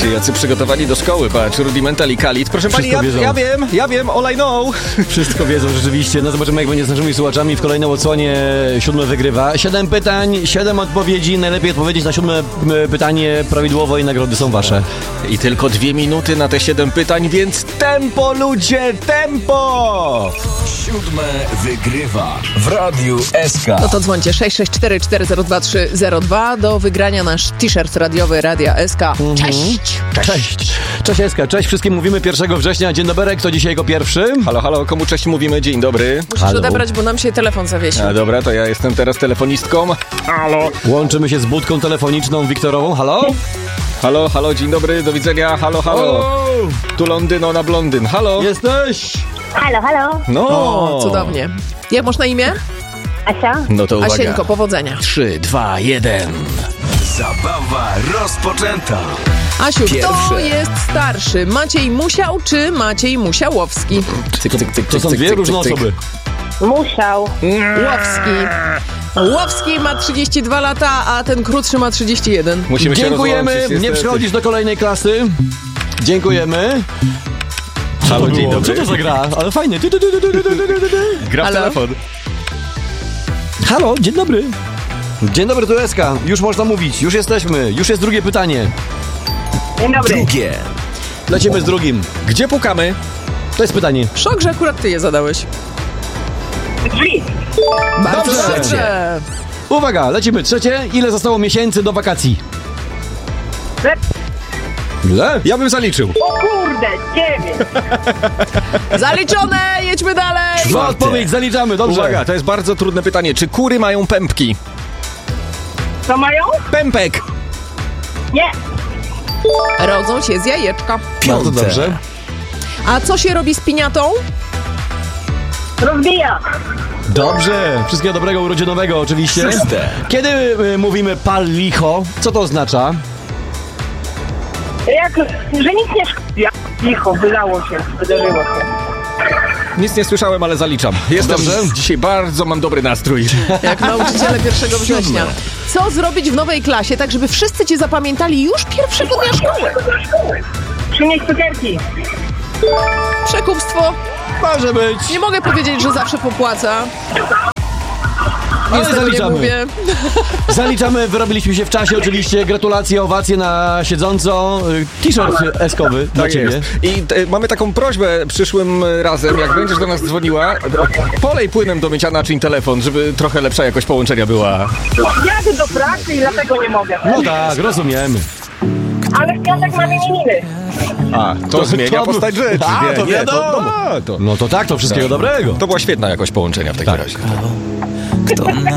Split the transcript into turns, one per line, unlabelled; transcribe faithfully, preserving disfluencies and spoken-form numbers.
Wszyscy jacy przygotowani do szkoły, patrz, Rudimental i Khalid. Proszę pani, ja, ja wiem, ja wiem, all I know.
Wszystko wiedzą rzeczywiście. No zobaczymy, jak będzie z naszymi słuchaczami w kolejnej odsłonie. Siódme wygrywa. Siedem pytań, siedem odpowiedzi. Najlepiej odpowiedzieć na siódme pytanie prawidłowo i nagrody są wasze.
I tylko dwie minuty na te siedem pytań, więc tempo, ludzie, tempo!
Siódme wygrywa w Radiu S K.
No to dzwońcie sześć sześć cztery cztery zero dwa trzy zero dwa do wygrania nasz t-shirt radiowy Radia S K. Cześć!
Cześć! Cześć Eska, cześć wszystkim mówimy pierwszego września. Dzień dobry, kto dzisiaj jako pierwszy?
Halo, halo, komu cześć mówimy? Dzień dobry.
Musisz
Halo.
odebrać, bo nam się telefon zawiesił.
A dobra, to ja jestem teraz telefonistką. Halo.
Łączymy się z budką telefoniczną Wiktorową. Halo?
Halo, halo, dzień dobry, do widzenia, halo, halo. Tu Londyno na blondyn, halo.
Jesteś?
Halo, halo.
No.
O, cudownie. Jak masz na imię?
Asia?
No to uwaga.
Asieńko, powodzenia.
Trzy, dwa, jeden.
Zabawa rozpoczęta.
Asiu, kto
Pierwsze.
jest starszy? Maciej Musiał czy Maciej Musiałowski?
Cyk, cyk, cyk,
To są
cyk,
dwie
cyk,
różne
cyk,
osoby.
Musiał.
Łowski. Łowski ma trzydzieści dwa lata, a ten krótszy ma trzydzieści jeden.
Musimy się
Dziękujemy,
rozłączyć,
nie
niestety.
przychodzisz do kolejnej klasy. Dziękujemy.
Halo,
to
dzień
było?
dobry.
Co to za gra? Ale fajnie. Ty, ty, ty, ty, ty, ty, ty, ty, ty.
Gra w
Halo?
telefon.
Halo, dzień dobry. Dzień dobry, tu Eska. Już można mówić, już jesteśmy. Już jest drugie pytanie.
Dzień dobry.
Drugie.
Lecimy z drugim.
Gdzie pukamy?
To jest pytanie.
Szok, że akurat ty je zadałeś.
Drzwi.
Bardzo
Dobrze.
dobrze.
Uwaga, lecimy. Trzecie. Ile zostało miesięcy do wakacji?
Lep.
Ile?
Ja bym zaliczył.
O kurde, dziewięć.
Zaliczone, jedźmy dalej.
Zła odpowiedź, zaliczamy, dobrze.
Uwaga, to jest bardzo trudne pytanie. Czy kury mają pępki?
Co mają?
Pępek!
Nie.
Rodzą się z jajeczka.
Bardzo dobrze.
A co się robi z piniatą?
Rozbija.
Dobrze. Wszystkiego dobrego urodzinowego oczywiście.
Szóste.
Kiedy y, mówimy pal licho, co to oznacza?
Jak, że nic nie szkodzi. Licho, wylało się, wydarzyło się.
Nic nie słyszałem, ale zaliczam. Jestem
Dobrze.
dzisiaj bardzo, mam dobry nastrój.
Jak nauczyciele pierwszego września. Co zrobić w nowej klasie, tak żeby wszyscy cię zapamiętali już pierwszego dnia szkoły?
Przynieść cukierki.
Przekupstwo.
Może być.
Nie mogę powiedzieć, że zawsze popłaca.
Ale
Nic tego nie
zaliczamy.
mówię.
Zaliczamy, wyrobiliśmy się w czasie oczywiście. Gratulacje, owacje na siedząco. Y, T-shirt eskowy dla
Tak
ciebie.
jest. I e, mamy taką prośbę przyszłym razem, jak będziesz do nas dzwoniła, polej płynem do mycia naczyń telefon, żeby trochę lepsza jakość połączenia była.
Jadę do pracy i dlatego nie mogę.
No tak, rozumiemy.
Ale w piątek mamy imieniny.
A, to,
To-
zmienia
to-
postać rzeczy.
A,
nie,
to
nie,
wiadomo.
To, a, to,
No to tak, to wszystkiego dobrego.
to była świetna jakość połączenia w takim
Tak.
razie.
Kto na